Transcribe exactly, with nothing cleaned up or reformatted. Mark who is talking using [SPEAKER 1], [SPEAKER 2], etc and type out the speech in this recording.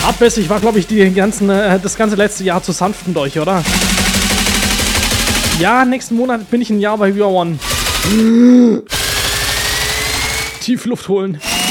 [SPEAKER 1] Abbess, ich war, glaube ich, die ganzen, äh, das ganze letzte Jahr zu sanft mit euch, oder? Ja, nächsten Monat bin ich ein Jahr bei Viewer One. Tief Luft holen.